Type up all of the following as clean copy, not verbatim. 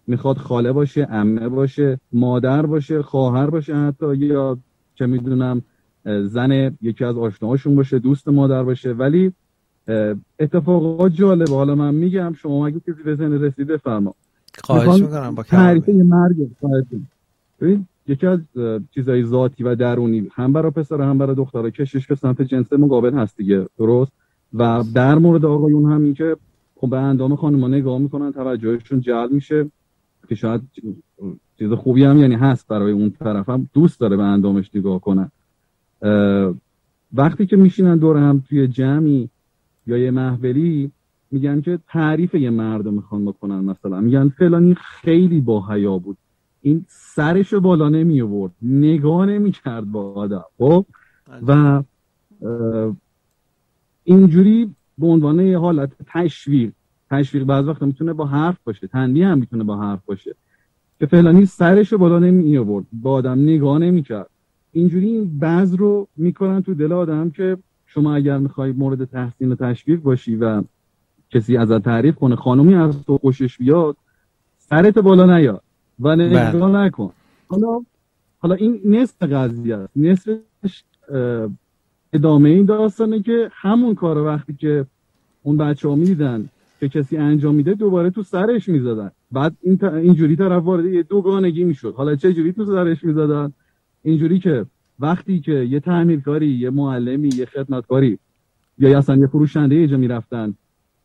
میخواد خاله باشه، عمه باشه، مادر باشه، خواهر باشه، حتی یا چه میدونم زن یکی از آشناهاشون باشه، دوست مادر باشه. ولی اتفاقات جالبه. حالا من میگم، شما اگه کسی به ذهن رسید بفرما. خواهش میکنم با تعریف کمال. یه مرگ. ببین یکی از چیزای ذاتی و درونی هم برای پسر هم برای دخترها کشش به سمت جنس مقابل هست دیگه، درست؟ و در مورد آقایون هم این که خب به اندام خانم‌ها نگاه میکنن، توجهشون جلب میشه که شاید چیز خوبی هم یعنی هست برای اون طرف، هم دوست داره به اندامش نگاه کنن. وقتی که میشینن دور هم توی جمعی یا یه محفلی، میگن که تعریف یه مرد میخوان بکنن، مثلا میگن فلانی خیلی با حیا بود، این سرشو بالا نمی آورد، نگاه نمی کرد با آدم. خب و اینجوری به عنوان یه حالت تشویق بعض وقت میتونه با حرف باشه، تنبیه هم میتونه با حرف باشه که فلانی سرشو بالا نمی آورد، با آدم نگاه نمی کرد. اینجوری این بعض رو میکنن تو دل آدم که شما اگر میخوای مورد تحسین و تشویق باشی و کسی ازت تعریف کنه، خانومی از تو خوشش بیاد، سرت بالا نیار و نگاه نکن. حالا این نصف قضیه است. نصفش ادامه این داستانه که همون کار وقتی که اون بچه‌ها میدیدن که کسی انجام میده، دوباره تو سرش میزدن. بعد اینجوری طرف وارد یه دوگانگی میشد. حالا چه جوری تو سرش میزدن؟ اینجوری که وقتی که یه تعمیرکاری، یه معلمی، یه خدمتکاری یا اصلا یه فروشنده یه جا میرفتن،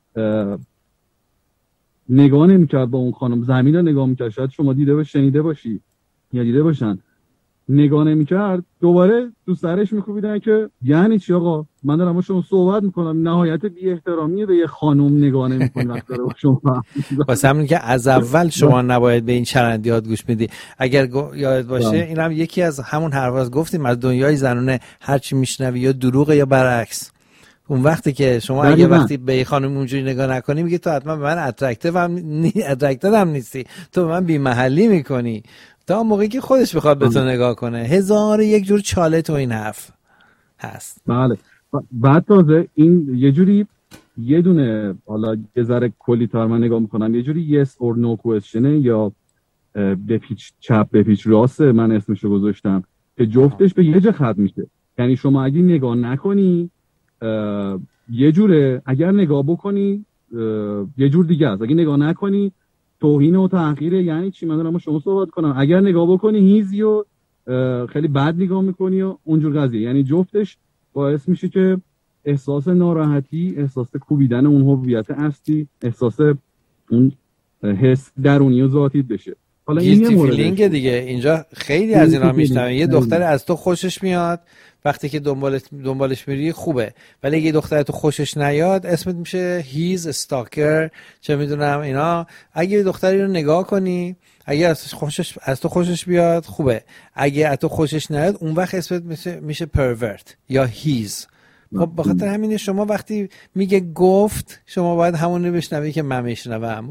نگاه نمیکرد با اون خانم، زمین رو نگاه میکرد، شاید شما دیده باش، شنیده باشی یا دیده باشن، نگاه نمیکرد، دوباره تو سرش میکوبیدن که یعنی چی آقا، من دارم با شما صحبت میکنم، نهایت بی احترامیه به یه خانم نگاه نمیکنی وقتی داره با شما. واسه همین که از اول شما نباید به این چرندیات گوش بدی. اگر یاد باشه این هم یکی از همون حرفاست گفتیم از دنیای زنونه هرچی میشنوی یا دروغه یا برعکس. اون وقتی که شما اگه وقتی به خانم اونجوری نگاه نکنی، میگه تو حتما به من اترکتیو هم نیستی، تو به من بی محلی میکنی، تا موقعی که خودش بخواد به تو نگاه کنه. هزار یک جور چاله تو این حرف هست. بله. بعد تازه این یه جوری یه دونه، حالا یه ذره کلی تر من نگاه میکنم، یه جوری yes or no question یا بپیچ چپ بپیچ راست، من اسمشو گذاشتم که جفتش به یه جا ختم میشه. یعنی شما اگه نگاه نکنی یه جوره، اگر نگاه بکنی یه جور دیگه است. اگه نگاه نکنی توهین و تحقیره. یعنی چی؟ من دارم با شما صحبت کنم، اگر نگاه بکنی هیزی و خیلی بد نگاه میکنی و اونجور قضیه. یعنی جفتش باعث میشه که احساس ناراحتی، احساس کوبیدن اون هویت اصلی، احساس اون حس درونی و ذاتی بشه. حالا این یه فیلینگ دیگه. اینجا خیلی از اینا میشنم یه دختر از تو خوشش میاد، وقتی که دنبالش میری خوبه، ولی اگه دختر تو خوشش نیاد اسمت میشه هیز استاکر، چه میدونم اینا. اگه دختری رو نگاه کنی، اگه از تو خوشش بیاد خوبه، اگه از تو خوشش نیاد اون وقت اسمت میشه پرورت یا هیز. خب بخاطر همینه شما وقتی میگه گفت، شما باید همون رو بشنوی که من میشنوم.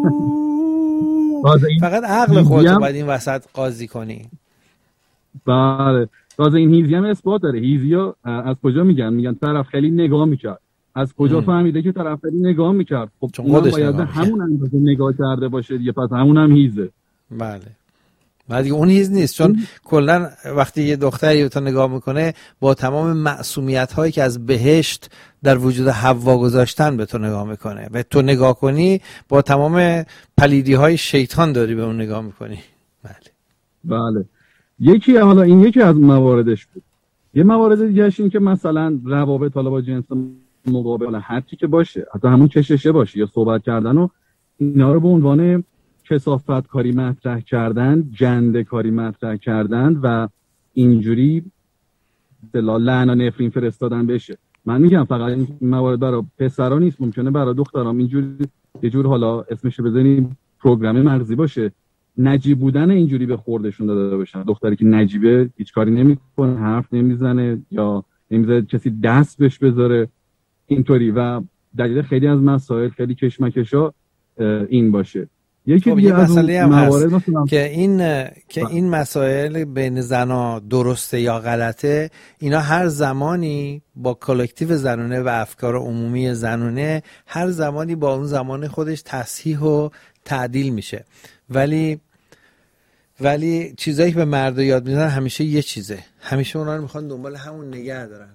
فقط عقل خودت باید این وسط قاضی کنی. بله. تازه این هیزی هم اثبات داره. هیزیا از کجا میگن طرف خیلی نگاه میکرد. از کجا فهمیده که طرف خیلی نگاه میکرد؟ خب چون خودش باید همون اندازه نگاه کرده باشه دیگه، پس همون هم هیزه. بله. بعد اون هیز نیست، چون کلا وقتی یه دختری رو تا نگاه میکنه با تمام معصومیت هایی که از بهشت در وجود حوا گذاشتن به تو نگاه میکنه و تو نگاه کنی با تمام پلیدی های شیطان داری به اون نگاه میکنی. بله. حالا این یکی از مواردش بود. یه موارد دیگه این که مثلا روابط حالا با جنس مقابل، هر چی که باشه، حتی همون کششه باشه یا صحبت کردن و اینا رو به عنوان کثافت کاری مطرح کردن، جنده کاری مطرح کردن و اینجوری لعن و نفرین فرستادن بشه. من میگم فقط این موارد برای پسرا نیست، ممکنه برای دخترام اینجوری یه جور، حالا اسمش بزنیم پروگرام مغزی باشه، نجیب بودن اینجوری به خوردشون داده باشن. دختری که نجیبه هیچ کاری نمیکنه، حرف نمیزنه یا نمیذاره کسی دست بهش بذاره، اینطوری. و دلیل خیلی از مسائل، خیلی کشمکشا این باشه. یکی دیگه از موارد مثلا که این مسائل بین زنا درسته یا غلطه، اینا هر زمانی با کلکتیو زنونه و افکار عمومی زنونه هر زمانی با اون زمان خودش تصحیح و تعدیل میشه. ولی چیزایی که به مردا یاد میدن همیشه یه چیزه، همیشه اونا رو میخوان دنبال همون نگه دارن.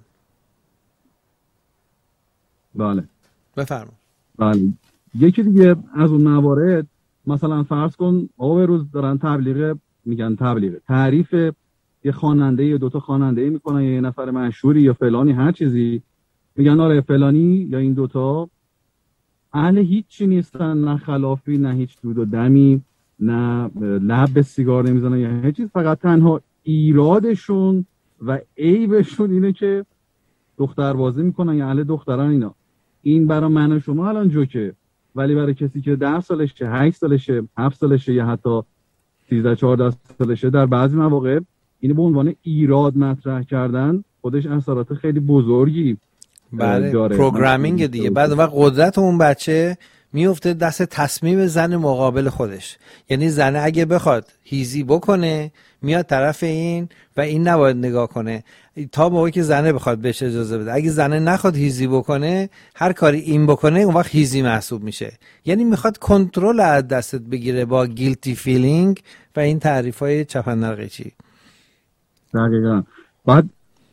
بله بفرما. بله یکی دیگه از اون موارد، مثلا فرض کن آقا به روز دارن میگن تبلیغ تعریف یه خواننده یا دوتا خواننده میکنن یا یه نفر مشهوری یا فلانی هر چیزی، میگن آره فلانی یا این دوتا اهل هیچی نیستن، نه خلافی نه هیچ دود و دمی، نه لب به سیگار نمیزنن یا هیچ چیز، فقط تنها ایرادشون و عیبشون اینه که دختربازی میکنن یا اهل دختران اینا. این برای من و شما الان جوکه، ولی برای کسی که 10 سالشه 8 سالشه 7 سالشه یا حتی 13 14 سالشه در بعضی مواقع اینو به عنوان ایراد مطرح کردن خودش اثرات خیلی بزرگی داره. پروگرامینگ دیگه. بعد وقت قدرت اون بچه میفته دست تصمیم زن مقابل خودش. یعنی زن اگه بخواد هیزی بکنه میاد طرف این و این نباید نگاه کنه تا موقعی که زنه بخواد بهش اجازه بده. اگه زنه نخواد هیزی بکنه، هر کاری این بکنه، اون وقت هیزی محسوب میشه. یعنی میخواد کنترل از دستت بگیره با گیلتی فیلینگ و این تعریفای چپندرقیچی. دقیقاً. بعد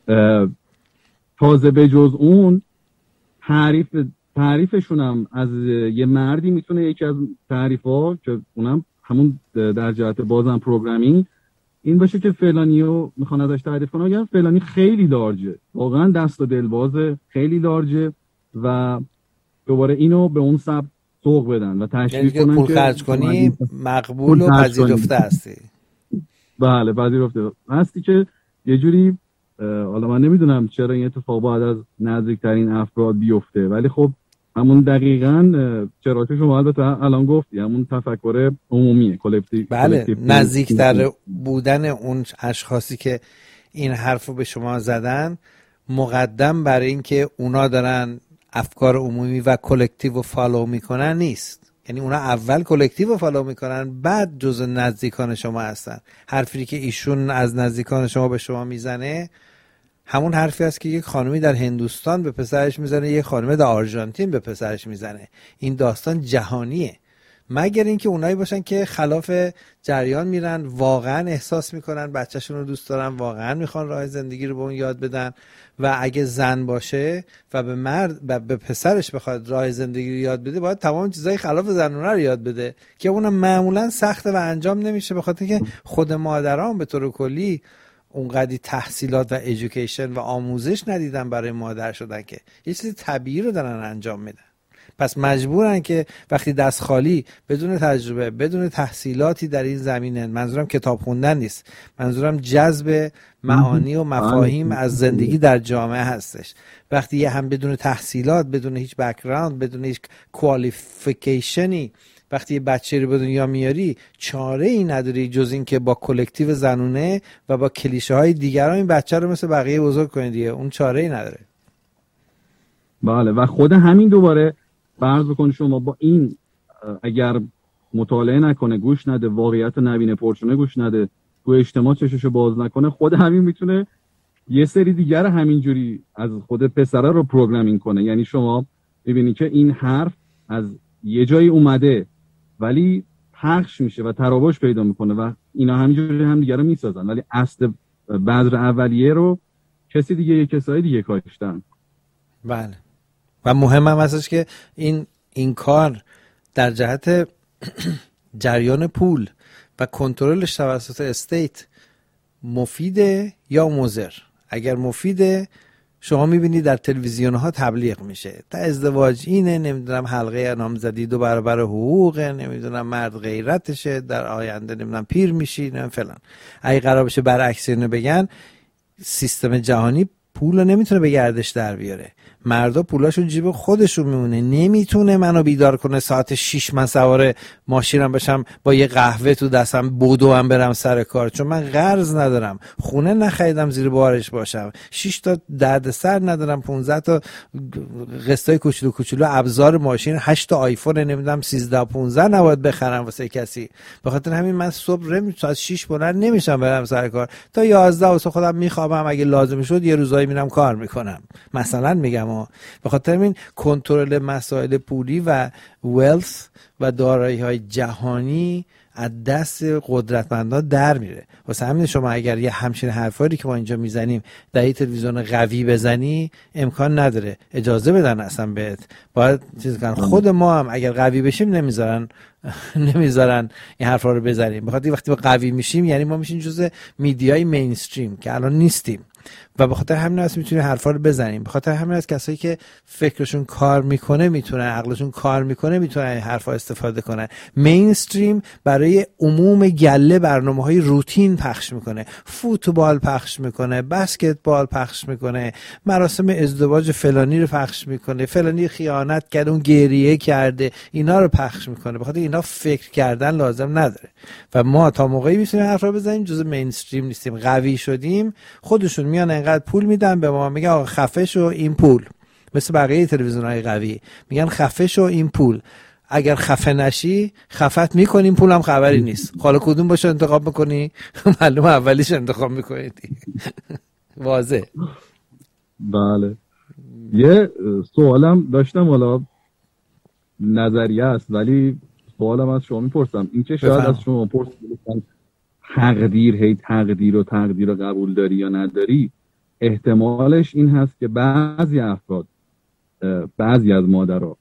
تازه به جز اون تعریفشون هم از یه مردی میتونه یکی از تعریف‌ها که اونم همون در جهت بازم پروگرامینگ این باشه که فلانیو میخوان ازش تعریف کنن، میگن فلانی خیلی لارجه، واقعا دست و دلبازه، خیلی لارجه و دوباره اینو به اون سبب سوق بدن و تشویق کنن که پول خرج کنی مقبول و پذیرفته هستی. بله پذیرفته هستی که یه جوری حالا من نمیدونم چرا این اتفاق باید از نزدیکترین افراد بیفته، ولی خب همون دقیقاً چرا که شما البته الان گفتی همون تفکر عمومیه کلکتیو. بله نزدیکتر بودن اون اشخاصی که این حرفو به شما زدن مقدم برای اینکه اونا دارن افکار عمومی و کلکتیو رو فالو میکنن نیست. یعنی اونا اول کلکتیو رو فالو میکنن بعد جزء نزدیکان شما هستن. حرفی که ایشون از نزدیکان شما به شما میزنه همون حرفی است که یک خانمی در هندوستان به پسرش میزنه، یک خانم در آرژانتین به پسرش میزنه. این داستان جهانیه، مگر اینکه اونایی باشن که خلاف جریان میرن، واقعا احساس میکنن بچه‌شون رو دوست دارن، واقعا میخوان راه زندگی رو به اون یاد بدن. و اگه زن باشه و به مرد و به پسرش بخواد راه زندگی رو یاد بده، باید تمام چیزای خلاف زنونه رو یاد بده که اونم معمولا سخته و انجام نمیشه، به خاطر که خود مادران به طور کلی اونقدی تحصیلات و ایژوکیشن و آموزش ندیدن برای مادر شدن که یه چیز طبیعی رو دارن انجام میدن. پس مجبورن که وقتی دست خالی، بدون تجربه، بدون تحصیلاتی در این زمینه، منظورم کتاب خوندن نیست، منظورم جذب معانی و مفاهیم از زندگی در جامعه هستش. وقتی یه هم بدون تحصیلات، بدون هیچ بک‌گراند، بدون هیچ کوالیفیکیشنی وقتی یه بچه رو به دنیا میاری، چاره ای نداری جز این که با کلکتیو زنونه و با کلیشه های دیگران این بچه رو مثل بقیه بزرگ کنی دیگه. اون چاره ای نداره. بله و خود همین دوباره فرض بکن شما با این اگر مطالعه نکنه، گوش نده، واقعیت نبینه، پرچونه گوش نده، تو اجتماع چششو باز نکنه، خود همین میتونه یه سری دیگر همینجوری از خود پسره رو پروگرامینگ کنه. یعنی شما میبینی که این حرف از یه جایی اومده ولی پخش میشه و تراوش پیدا میکنه و اینا همینجوری هم دیگه رو میسازن، ولی اصل بذر اولیه رو کسی دیگه، یه کسای دیگه کاشتن. بله و مهم هم هستش که این کار در جهت جریان پول و کنترلش توسط استیت مفیده یا مضر. اگر مفیده، شما میبینید در تلویزیون ها تبلیغ میشه تا ازدواج اینه، نمیدونم حلقه نامزدی 2 برابر حقوقه، نمیدونم مرد غیرتشه، در آینده نمیدونم پیر میشی، نمیدونم فلان. اگه قرار بشه برعکس اینو بگن، سیستم جهانی پول رو نمیتونه به گردش در بیاره. مردا پولاشو جیب خودشون میمونه. نمیتونه منو بیدار کنه ساعت 6 من سوار ماشینم بشم با یه قهوه تو دستم بدوم برم سر کار، چون من قرض ندارم، خونه نخریدم زیر بارش باشم، 6 تا دردسر ندارم، 15 تا قسطای کوچولو کوچولو ابزار ماشین، 8 تا آیفون نمیدونم 13 15 نباید بخرم واسه کسی. به خاطر همین من صبح ساعت 6 بلند نمیشم برم سر کار، تا 11 واسه خودم میخوابم، اگه لازم شد یه روزایی میرم کار میکنم. مثلا میگم آدما. به خاطر همین کنترل مسائل پولی و ویلث و دارایی‌های جهانی از دست قدرتمندان در میره. واسه همین شما اگر یه همچین حرفایی که ما اینجا میزنیم در یه تلویزیون قوی بزنی امکان نداره اجازه بدن اصلا بهت، باید چیز کنن. خود ما هم اگر قوی بشیم نمیذارن این حرفا رو بزنیم. بخاطر وقتی ما قوی میشیم یعنی ما میشیم جزء میدیای مینستریم که الان نیستیم و به خاطر همین است میتونیم حرفا رو بزنیم. به خاطر همین است کسایی که فکرشون کار میکنه میتونن، عقلشون کار میکنه میتونن این حرفا استفاده کنن. مینستریم برای عموم گله برنامه‌های روتین پخش میکنه، فوتبال پخش میکنه، بسکتبال پخش میکنه، مراسم ازدواج فلانی رو پخش میکنه، فلانی خیانت کرده اون گریه کرده، اینا رو پخش میکنه. بخاطر اینا فکر کردن لازم نداره و ما تا موقعی میتونیم حرفا بزنیم جزء مینستریم نیستیم. قوی شدیم خودشون میان انقدر پول میدن به ما، میگن آقا خفه شو این پول، مثل بقیه تلویزیون‌های قوی میگن خفه شو این پول، اگر خفه نشی خفت میکنیم، پولم خبری نیست. حالا کدوم باشه انتخاب میکنی؟ معلومه اولیش انتخاب میکنی. واضح. بله. یه سوالم داشتم، حالا نظریه است ولی سوالم از شما میپرسم، این که شاید از شما پرسیدم تقدیر رو قبول داری یا نداری، احتمالش این هست که بعضی افراد، بعضی از مادرها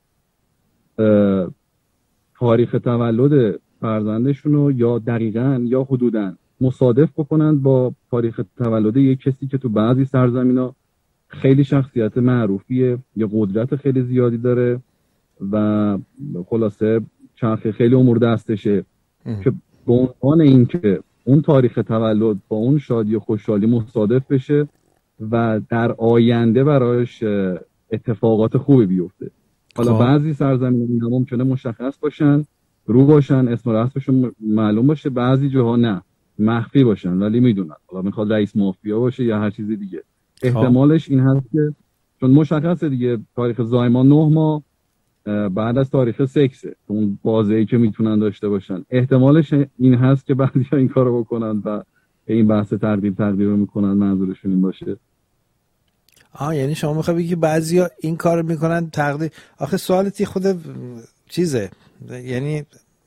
تاریخ تولد فرزندشون رو یا دقیقاً یا حدوداً مصادف بکنند با تاریخ تولد یک کسی که تو بعضی سرزمین‌ها خیلی شخصیت معروفیه یا قدرت خیلی زیادی داره و خلاصه چرخه خیلی امور دستشه، که به عنوان این که اون تاریخ تولد با اون شادی و خوشحالی مصادف بشه و در آینده برایش اتفاقات خوبی بیفته. حالا بعضی سرزمین ها ممکنه مشخص باشن، رو باشن، اسم و رسمشون معلوم باشه، بعضی جاها نه، مخفی باشن ولی میدونن، حالا میخواد رئیس مافیا باشه یا هر چیز دیگه. احتمالش این هست که چون مشخصه دیگه تاریخ زایمان 9 ماه بعد از تاریخ سکسه، اون بازه‌ای که میتونن داشته باشن، احتمالش این هست که بعضیا این کارو بکنن و این بحث تقدیر رو میکنن، منظورشون این باشه. یعنی شما میخوای بگی بعضیا این کارو میکنن تقدیر؟ آخه سوالتی خود چیزه، یعنی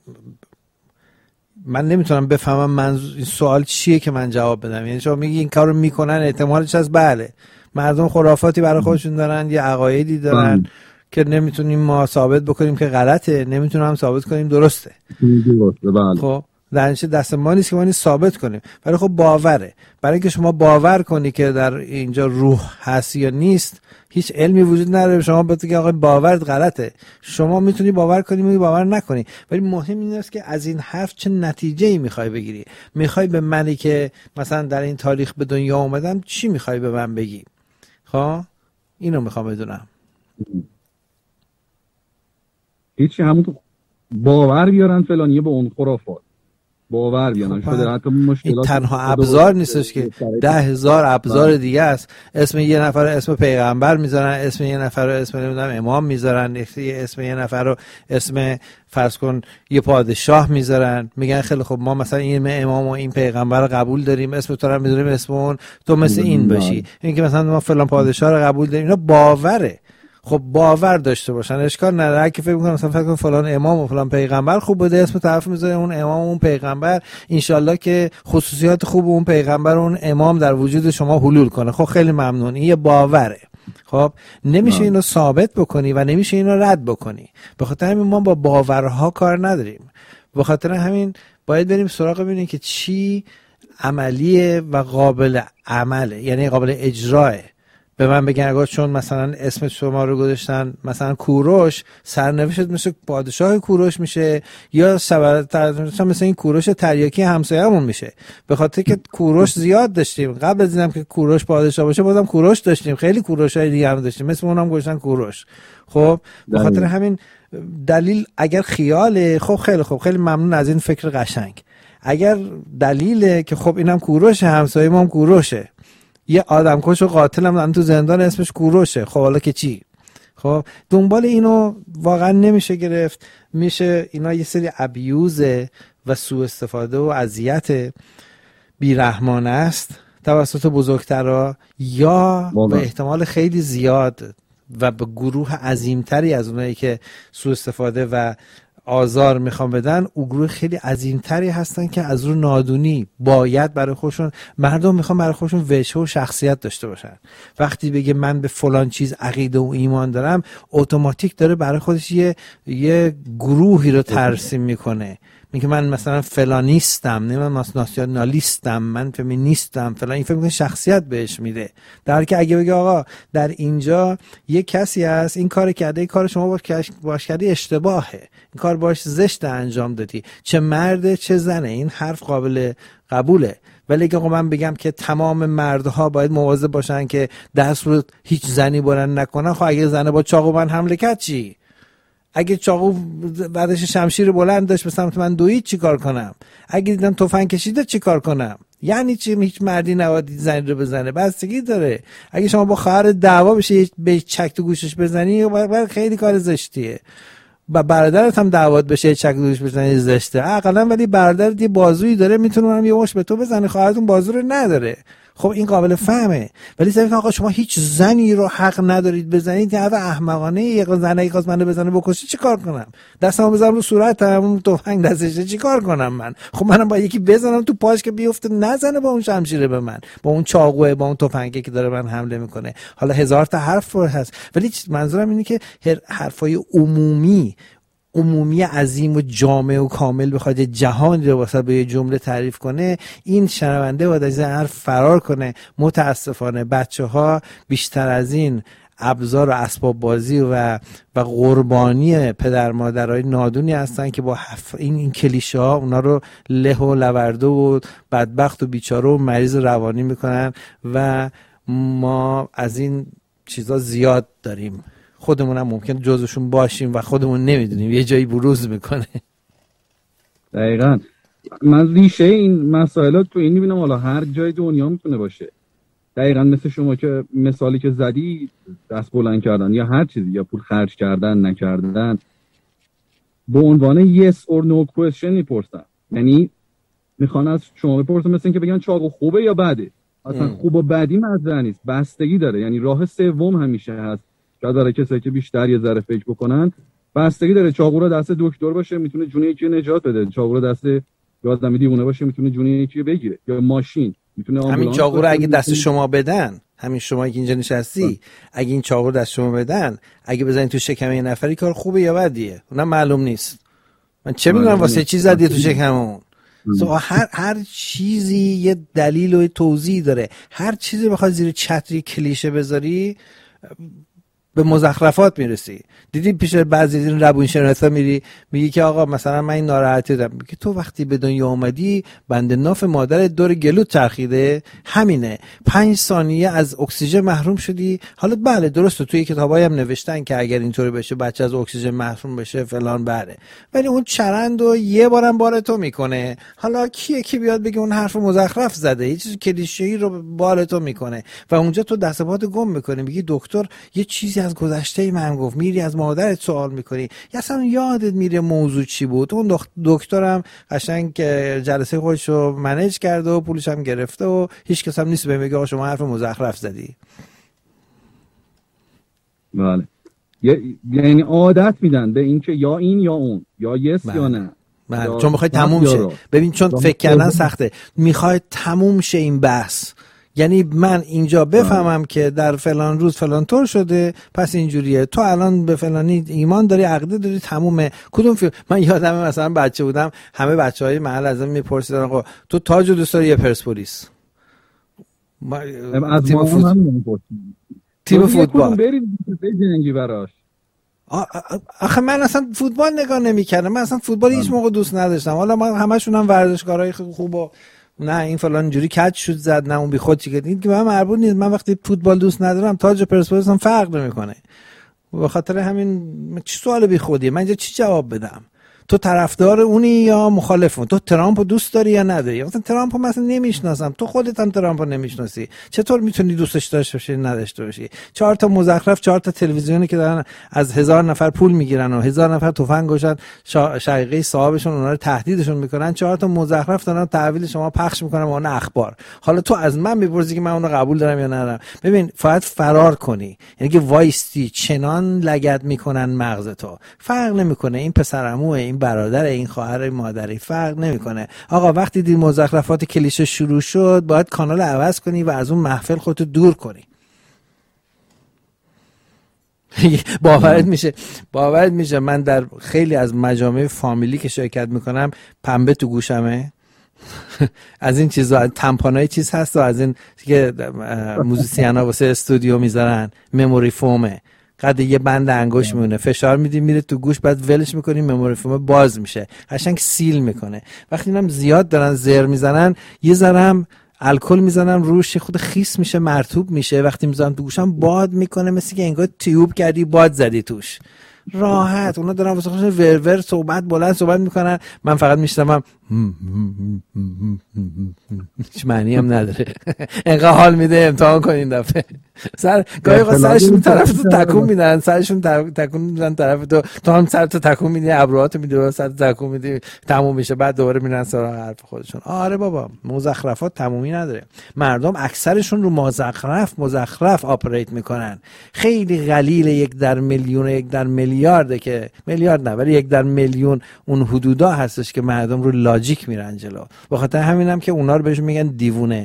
من نمیتونم بفهمم منظور این سوال چیه که من جواب بدم. یعنی شما میگی این کارو میکنن، احتمالش هست بله مردم خرافاتی برای خودشون دارن، یه عقایدی دارن که نمیتونیم ما ثابت بکنیم که غلطه، نمیتونیم هم ثابت کنیم درسته. خب در دست ما نیست که ما ثابت کنیم، ولی خب باوره. برای اینکه شما باور کنی که در اینجا روح هست یا نیست، هیچ علمی وجود نداره شما بگید آقا باورت غلطه. شما میتونی باور کنی، میتونی باور نکنی، ولی مهم این است که از این حرف چه نتیجه‌ای میخوای بگیری. میخوای به منی که مثلا در این تاریخ به دنیا اومدم چی میخوای به من بگی؟ خب اینو میخوام بدونم. هیچی، همون باور بیارن فلانیه به اون خرافات، باور بیارن. شده حتی مشکلات تنها ابزار نیستش که 10,000 ابزار دیگه است. اسم یه نفر اسم پیغمبر میذارن، اسم یه نفر رو اسم نمیدونم امام میذارن، اسم یه نفر رو اسم فرض کن یه پادشاه میذارن، میگن خیلی خب ما مثلا این امام و این پیغمبر رو قبول داریم، اسم تو رو میذاریم، اسم اون تو مثل این باشی، این که مثلا ما فلان پادشاه رو قبول داریم. اینا باوره. خب باور داشته باشن، اشکال نداره. که فکر می‌کنم مثلا فکر کن فلان امام و فلان پیغمبر خوب بوده، اسم طرف میذاره اون امام و اون پیغمبر، انشالله که خصوصیات خوب اون پیغمبر و اون امام در وجود شما حلول کنه. خب خیلی ممنون، این یه باوره. خب نمیشه اینو ثابت بکنی و نمیشه اینو رد بکنی. به خاطر همین ما با باورها کار نداریم. به خاطر همین باید بریم سراغ ببینیم که چی عملیه و قابل عمله، یعنی قابل اجراه. به من بگن اگر چون مثلا اسم شما رو گذاشتن مثلا کوروش، سرنوشت مثل پادشاه کوروش میشه، یا مثلا این کوروش تریاکی همسایه‌مون میشه. به خاطر که کوروش زیاد داشتیم قبل از اینم که کوروش پادشاه باشه، بازم کوروش داشتیم، خیلی کوروشای دیگه هم داشتیم، مثل اونم گذاشتن کوروش. خب به خاطر همین دلیل اگر خیاله، خب خیلی خوب، خیلی ممنون از این فکر قشنگ. اگر دلیله که خب اینم کوروش، همسایه ما هم کوروشه، یه آدمکش و قاتل هم تو زندان اسمش کوروشه، خب حالا که چی؟ خب دنبال اینو واقعا نمیشه گرفت. میشه اینا یه سری ابیوزه و سوء استفاده و اذیت بیرحمانه است توسط بزرگترها یا به احتمال خیلی زیاد و به گروه عظیمتری از اونایی که سوء استفاده و آزار میخوان بدن، او گروه خیلی عظیمتری هستن که از رو نادونی باید برای خودشون، مردم میخوان برای خودشون وجه و شخصیت داشته باشن. وقتی بگه من به فلان چیز عقیده و ایمان دارم، اتوماتیک داره برای خودش یه گروهی رو ترسیم میکنه. میگه من مثلا فلانیستم، نه من ناسیونالیستم، من فمینیستم فلان، این فکر میکنه شخصیت بهش میده. در حالی که اگه بگه آقا در اینجا یه کسی هست این کار کرده، این کار شما باش کردی اشتباهه، این کار باش زشت انجام دادی، چه مرده چه زنه، این حرف قابل قبوله. ولی اگه من بگم که تمام مردها باید مواظب باشن که دست رو هیچ زنی بلند نکنن، خب اگه زنه با چاقو من حمله کرد چی؟ اگه چاقو بعدش شمشیر بلند داشت به سمت من دوید چی کار کنم؟ اگه دیدم تفنگ کشیده چی کار کنم؟ یعنی چی هیچ مردی نباید زنی رو بزنه؟ بستگی داره. اگه شما با خواهر دعوا بشه به چک تو گوشش بزنی خیلی کار زشتیه. با برادرت هم دعوات بشه چک تو گوشش بزنی زشته عقلا، ولی برادرت یه بازویی داره میتونه اونم یه مش به تو بزنه، خواهرتون بازو رو نداره. خب این قابل فهمه. ولی سعی کن آقا شما هیچ زنی رو حق ندارید بزنید، یه احمقانه یه زنی خواست منو بزنه بکشه چیکار کنم؟ دستمو بزنم رو صورتم، تفنگ دستشه چیکار کنم من؟ خب منم با یکی بزنم تو پاش که بیفته نزنه با اون شمشیره به من، با اون چاقوه، با اون تفنگی که داره من حمله میکنه. حالا هزار تا حرف هست، ولی منظورم اینه که حرفای عمومی عظیم و جامع و کامل بخواد جهان رو واسه به یه جمله تعریف کنه، این شنونده باید از این حرف فرار کنه. متاسفانه بچه‌ها بیشتر از این ابزار و اسباب بازی و قربانی پدر مادرای نادونی هستن که با این کلیشه ها اونا رو له و لورده و بدبخت و بیچاره و مریض روانی میکنن و ما از این چیزا زیاد داریم. خودمون هم ممکن جزوشون باشیم و خودمون نمیدونیم، یه جایی بروز میکنه. دقیقاً. من ریشه این مسائلات تو این میبینم، حالا هر جای دنیا میتونه باشه. دقیقاً مثل شما که مثالی که زدی، دست بلند کردن یا هر چیزی، یا پول خرج کردن نکردن، به عنوان yes or no question میپرسن. یعنی میخوان از شما بپرسن مثل این که بگن چاقو خوبه یا بده. اصلا خوب و بدی مطرح نیست، بستگی داره. یعنی راه سوم همیشه هست. شاید برای کسایی که بیشتر یه ذره فکر بکنن، بستگی داره. چاقو رو دست دکتر باشه میتونه جون یکی رو نجات بده، چاقو رو دست یا آدمی دیوونه باشه میتونه جون یکی رو بگیره، یا ماشین میتونه آمبولانس. همین چاقو رو اگه دست شما بدن، همین شما که اینجا نشستی، اگه این چاقو رو دست شما بدن، اگه بزنید تو شکم یه نفری، کار خوبه یا بدیه اونم معلوم نیست. من چه میدونم واسه چی زدی تو شکمون؟ هر چیزی یه دلیل و توضیح داره. هر چیزی بخواد زیر چتری کلیشه بذاری به مزخرفات میرسی. دیدی پیش بعضی این روانشناسا میگی که آقا مثلا من این ناراحتی دارم، میگه تو وقتی به دنیا اومدی بند ناف مادرت دور گلوت چرخیده، همینه، 5 ثانیه از اکسیژن محروم شدی. حالا بله درسته توی کتابایی هم نوشتن که اگر اینطوری بشه بچه از اکسیژن محروم بشه فلان، بله، ولی اون چرندو یه بارم بار تو میکنه. حالا کیه که بیاد بگه اون حرف مزخرف زده، یه چیز کلیشه‌ای رو بار تو میکنه و اونجا تو دست پات گم میکنی. میگی دکتر یه چیزی از گذشته من گفت، میری از مادرت سوال میکنی، یا اصلا یادت میره موضوع چی بود. اون دکترم قشنگ جلسه خودش رو منیج کرده و پولش هم گرفته و هیچ کس هم نیست بهم بگه شما حرف مزخرف زدی. بله، یعنی عادت میدن به این که یا این یا اون، یا یس یا نه. چون میخوای تموم شه. ببین چون فکر کردن سخته، میخوای تموم شه این بحث. یعنی من اینجا بفهمم که در فلان روز فلان طور شده، پس اینجوریه، تو الان به فلانی ایمان داری، عقیده داری، تمومه. کدوم فیلم؟ من یادمه مثلا بچه بودم همه بچهای محل ازم میپرسیدن آقا تو تاج دوست داری یا پرسپولیس؟ تیم فوتبال برید جنگی براش. آخه من اصلا فوتبال نگاه نمی‌کردم، من اصلا فوتبال هیچ موقع دوست نداشتم. حالا من همشون هم ورزشکارای خوب و نه این فلان اینجوری کج شد زد، نه اون بی خود چی که من مربوط نیست. من وقتی فوتبال دوست ندارم تاج پرسپولیس هم فرق نمیکنه. به خاطر همین چه سوال بی خودیه، من اینجا چی جواب بدم؟ تو طرفدار اونی یا مخالف اون؟ تو ترامپو دوست داری یا نداری؟ مثلا ترامپو مثلا نمیشناسم، تو خودت هم ترامپو نمیشناسی، چطور میتونی دوستش داشته باشی نداشته باشی؟ 4 تا مزخرف، 4 تا تلویزیونی که دارن از 1000 نفر پول میگیرن و 1000 نفر تفنگ گوشن شقیقه صاحبشون اونا رو تهدیدشون میکنن، 4 تا مزخرف دارن تحویل شما پخش میکنن اون اخبار. حالا تو از من میپرسی که من اون رو قبول دارم یا ندارم؟ ببین باید فرار کنی، یعنی که وایستی چنان لگد میکنن مغز تو، فرق نمیکنه این پسر عموه، این برادر، این خواهر مادری، فرق نمیکنه. آقا وقتی دید مزخرفات کلیشه شروع شد باید کانال عوض کنی و از اون محفل خودتو دور کنی. باورت میشه من در خیلی از مجامع فامیلی که شرکت میکنم پنبه تو گوشمه از این چیزا، تمپانای چیز هست و از این که موزیسینا واسه استودیو میذارن، مموری فومه، قد یه بند انگوش میونه، فشار میدی میره تو گوش، بعد ولش میکنی مموری فوم باز میشه، قشنگ سیل میکنه. وقتی اینم زیاد دارن زر میزنن یه ذره الکل میزنم روش، خود خیس میشه، مرطوب میشه، وقتی میذارم تو گوشم باد میکنه، مثل که انگار تیوب کردی باد زدی توش. راحت اونا دارن واسه خودشون ور صحبت بلند صحبت میکنن، من فقط میشنوم هیچ معنی هم نداره. انقدر حال میده امتحان کنین دفعه. گاهی سرشون طرف تو تکون میدن، سرشون تکون میدن طرف تو هم سر تو تکون میدی، ابروهاتو میدی سر تکون میدی، تموم میشه، بعد دوباره میرن سراغ حرف خودشون. آره بابا مزخرفات تمومی نداره. مردم اکثرشون رو مزخرف آپریت میکنن. خیلی قلیل 1 در میلیون 1 در میلیارده که میلیارد نه ولی 1 در میلیون اون حدودا هستش که مردم رو لاجیک میرن جلو. به خاطر همینم که اونا رو بهشون میگن دیوونه.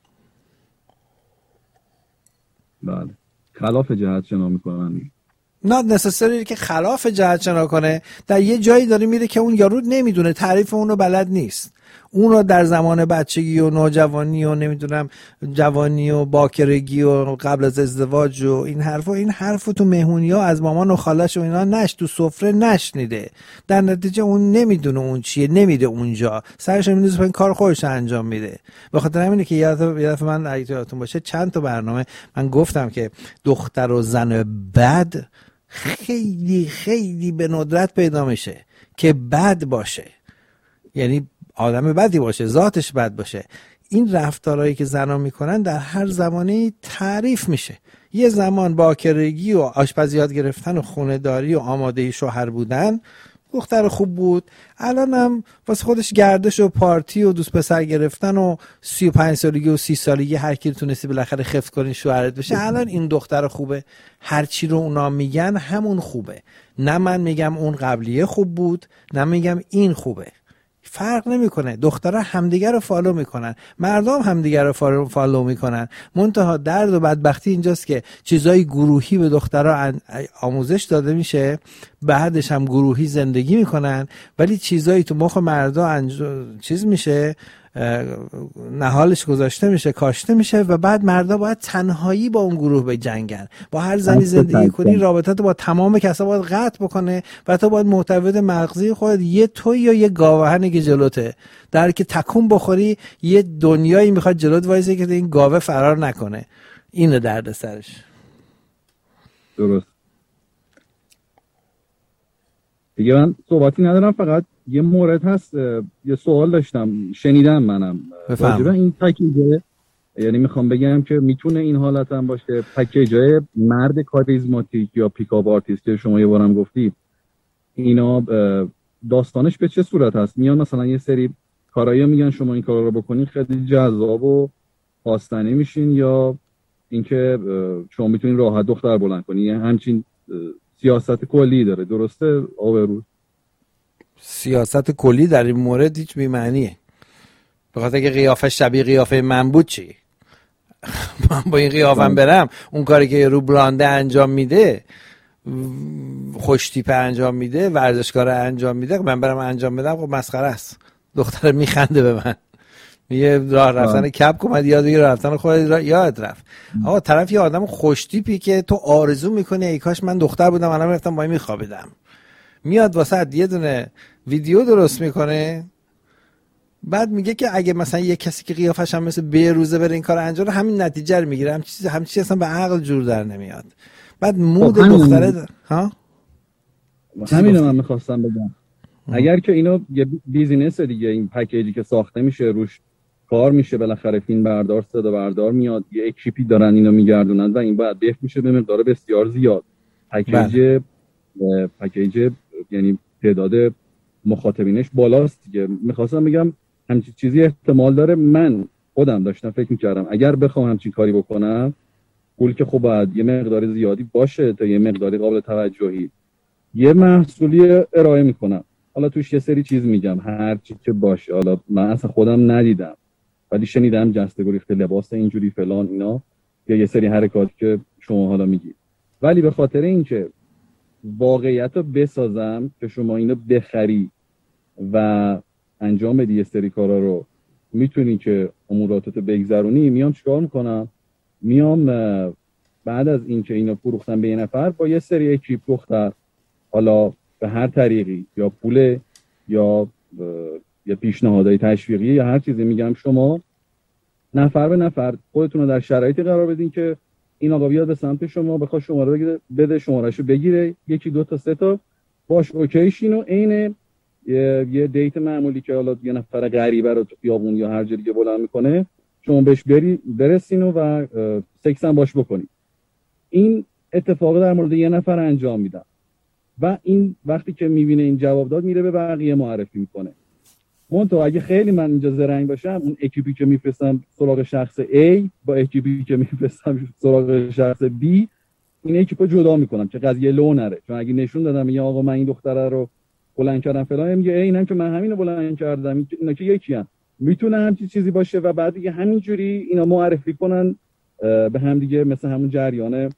بله خلاف جهت شنا میکنن. not necessarily که خلاف جهت شنا کنه، در یه جایی داره میره که اون یارو نمیدونه، تعریف اونو بلد نیست. اون رو در زمان بچگی و نوجوانی و نمیدونم جوانی و باکرگی و قبل از ازدواج و این حرفو تو مهمونی‌ها از مامان و خالش و اینا تو سفره نشنیده، در نتیجه اون نمیدونه اون چیه، نمیده اونجا، سرش میندازه پایین کار خودش انجام میده. به خاطر همینه که یادم من اگه یادتون باشه چند تا برنامه من گفتم که دختر و زن بد خیلی خیلی به ندرت پیدا میشه که بد باشه، یعنی آدم بدی باشه، ذاتش بد باشه. این رفتارهایی که زنها میکنن در هر زمانی تعریف میشه. یه زمان باکرگی و آشپزی یاد گرفتن و خونه‌داری و آماده شوهر بودن دختر خوب بود، الان هم واسه خودش گردش و پارتی و دوست پسر گرفتن و 35 سالگی و 30 سالگی هر کی تونستی بالاخره خفت کنی شوهرت بشه، الان این دختر خوبه. هر چی رو اونا میگن همون خوبه. نه من میگم اون قبلیه خوب بود، نه میگم این خوبه. فرق نمیکنه. دخترها همدیگر رو فالو میکنن، مردم همدیگر رو فالو میکنن. منتها درد و بدبختی اینجاست که چیزای گروهی به دخترها آموزش داده میشه، بعدش هم گروهی زندگی میکنن، ولی چیزایی تو مخ مردا چیز میشه، نهالش گذاشته میشه، کاشته میشه و بعد مردا باید تنهایی با اون گروه بجنگن. با هر زنی زندگی کنی رابطت با تمام کسا باید قطع بکنه و تو باید معتقد مغزی خودت یه توی یا یه گاوهنی که جلوته، در که تکون بخوری یه دنیایی میخواد جلوت وایسه که این گاوه فرار نکنه. اینه درد سرش. درست. دیگه من صحبتی ندارم، فقط یه مورد هست، یه سوال داشتم شنیدم منم راجبه این پکیجه، یعنی میخوام بگم که میتونه این حالت هم باشه، پکیجای مرد کاریزماتیک یا پیکاپ آرتیست که شما یه بارم گفتی، اینا داستانش به چه صورت هست؟ میان مثلا یه سری کارایی میگن شما این کارا رو بکنین خیلی جذاب و خواستنی میشین، یا اینکه شما میتونین راحت دختر بلند کنین، یعنی همچین سیاست کلی داره. درسته آبرو؟ سیاست کلی در این مورد هیچ بی‌معنیه. به خاطر که قیافه شبیه قیافه من بود چی؟ من با این قیافم برم اون کاری که رو برانده انجام میده، خوش تیپه انجام میده، ورزشکار انجام میده، من برم انجام بدم، خب مسخره است. دختر میخنده به من، میگه راه رفتن کپ کمد یاد بگیر، رفتن خودت یاد رفت. آقا طرف یه آدم خوش تیپی که تو آرزو میکنی ای کاش من دختر بودم الان رفتم با این میخوابیدم، میاد واسه یه دونه ویدیو درست میکنه، بعد میگه که اگه مثلا یه کسی که قیافش هم مثل بیروزه بره این کار انجام، همین نتیجه رو میگیره. همین چیزی اصلا به عقل جور در نمیاد. بعد مود دختره ها همین من میخواستم بگم. اگر که اینو یه بیزینس دیگه، این پکیجی که ساخته میشه روش کار میشه، بالاخره فیلم بردار، صدا بردار میاد، یه اکیپی دارن اینو میگردونن و این باید بیف میشه به مقدار بسیار زیاد. پکیج یعنی تعداد مخاطبینش بالاست دیگه. میخواستم بگم همچین چیزی احتمال داره. من خودم داشتم فکر میکردم اگر بخوام همچین کاری بکنم، پول که خب باید یه مقدار زیادی باشه تا یه مقداری قابل توجهی، یه محصولی ارائه میکنم، حالا توش یه سری چیز میگم هر چی که باشه. حالا من اصلا خودم ندیدم ولی شنیدم جسته گریخته لباس اینجوری فلان اینا، یا یه سری حرکات که شما حالا میگید. ولی به خاطر اینکه واقعیت رو بسازم که شما اینو بخری و انجام بدی یه سری کارا رو، میتونی که اموراتتو بگذرونی، میام چیکار میکنم؟ میام بعد از اینکه اینو فروختم به یه نفر، با یه سری اکیپ دختر، حالا به هر طریقی، یا پول یا پیشنهادهای تشویقی یا هر چیزی، میگم شما نفر به نفر خودتون رو در شرایطی قرار بدین که این آقا بیاد به سمت شما، بخواد شماره بده، شمارهشو بگیره، یکی دو تا سه تا باش اوکیشین و عین یه دیت معمولی که حالا یه نفر غریبه رو تو خیابون یا هر جایی که بلند میکنه، شما بهش برسین و سکس هم باش بکنید. این اتفاق در مورد یه نفر انجام میدم و این وقتی که میبینه این جواب داد، میره به بقیه معرفی میکنه. منتها اگه خیلی من اینجا زرنگ باشم، اون اکیپی که میفرستم سراغ شخص A با اکیپی که میفرستم سراغ شخص B، این اکیپو جدا میکنم که قضیه لو نره. چون اگه نشون دادم میگه آقا من این دختره رو بلند کردم فلان، میگه اینم که من همینو بلند کردم، اینا که یکی ان. میتونه همچین چیزی باشه و بعد دیگه همینجوری اینا معرفی کنن به هم دیگه، مثل همون جریان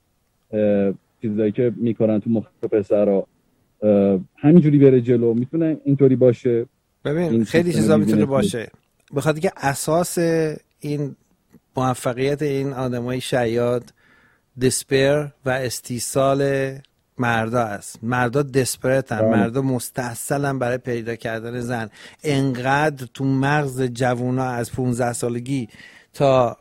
چیزایی که میکنن تو مخ پسرا، همینجوری بره جلو. میتونه اینطوری باشه. ببین خیلی چیزا میتونه باشه، بخاطر که اساس این موفقیت این آدمای شیاد دسپیر و استیصال مردا است. مردا دسپرتن، مردا مستحصلن برای پیدا کردن زن. انقدر تو مغز جوونا از 15 سالگی تا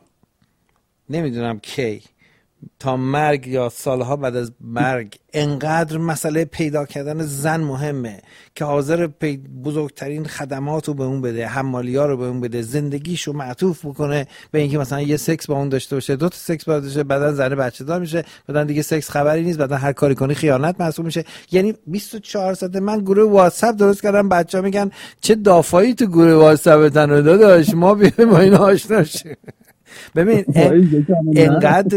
نمیدونم کی، تا مرگ یا سالها بعد از مرگ، انقدر مسئله پیدا کردن زن مهمه که حاضر بزرگترین خدمات رو به اون بده، حمالی‌ها رو به اون بده، زندگیشو معطوف بکنه به اینکه مثلا یه سکس با اون داشته باشه، دو تا سکس با داشته، بعدن زن بچه دار میشه، بعدن دیگه سکس خبری نیست، بعدن هر کاری کنی خیانت محسوب میشه. یعنی 24 ساعت من گروه واتساپ درست کردم، بچه‌ها میگن چه دافایی تو گروه واتساپتن داداش، ما بیایم با اینا آشنا شیم. ببین انقدر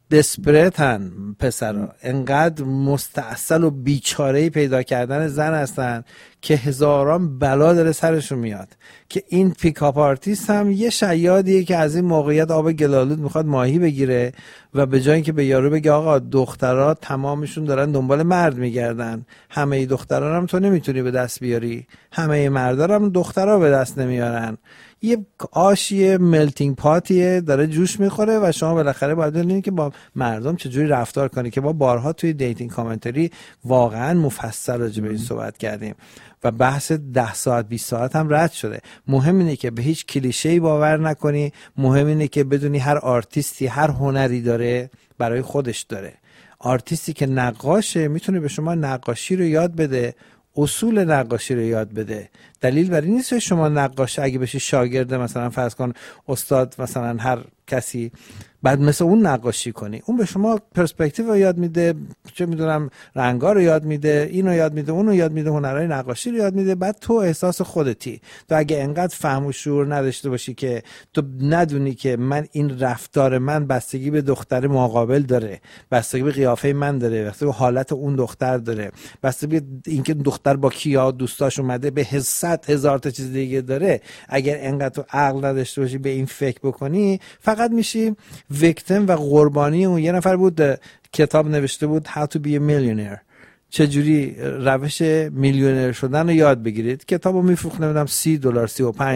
دسپرتن پسرا، انقدر مستعسل و بیچاره‌ای پیدا کردن زن هستن که هزاران بلا داره سرشون میاد. که این پیکاپ آرتیست هم یه شیادیه که از این موقعیت آب گلالود میخواد ماهی بگیره و به جای اینکه به یارو بگه آقا دخترها تمامشون دارن دنبال مرد میگردن، همه دخترها هم تو نمیتونی به دست بیاری، همه مردا هم دخترها به دست نمیارن، یه آشیه ملتینگ پاتیه داره جوش میخوره و شما بالاخره باید بدونید که با مردم چجوری رفتار کنی. که ما بارها توی دیتینگ کامنتری واقعا مفصل راجع به این صحبت کردیم و بحث 10 ساعت 20 ساعت هم رد شده. مهم اینه که به هیچ کلیشه‌ای باور نکنی، مهم اینه که بدونی هر آرتیستی هر هنری داره برای خودش داره. آرتیستی که نقاشه میتونه به شما نقاشی رو یاد بده، اصول نقاشی رو یاد بده. دلیل بر این نیست شما نقاش اگه بشی شاگرد مثلا فرض کن استاد مثلا هر کسی، بعد مثل اون نقاشی کنی. اون به شما پرسپکتیو رو یاد میده، چه میدونم رنگا رو یاد میده، اینو یاد میده، اونو یاد میده، هنرهای نقاشی رو یاد میده. بعد تو احساس خودتی، تو اگه انقدر فهم و شعور نداشته باشی که تو ندونی که من این رفتار من بستگی به دختر مقابل داره، بستگی به قیافه من داره، بستگی به حالت اون دختر داره، بستگی به اینکه دختر با کیا دوستاش اومده، به 100,000 تا چیز دیگه داره. اگر انقدر تو عقل نداشته باشی به این فکر بکنی، فقط میشی ویکتیم و قربانی. اون یه نفر بود کتاب نوشته بود How to be a millionaire، چجوری روش میلیونر شدن رو یاد بگیرید. کتابو میفروخت نمیدونم $30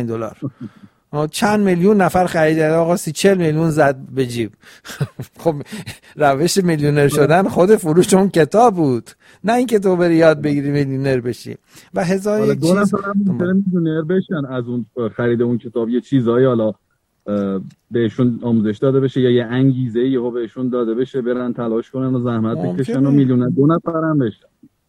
$35، چند میلیون نفر خریدن، آقا 30-40 میلیون زد به جیب. خب روش میلیونر شدن خود فروش اون کتاب بود، نه اینکه تو بری یاد بگیری میلیونر بشی. و هزار یک چیز میلیونر بشن از اون خرید اون کتاب، یه چیزایی حالا بهشون آموزش داده بشه یا یه انگیزه یهو بهشون داده بشه، برن تلاش کنن و زحمت بکشن و میلیونر 2 نفر هم بشن.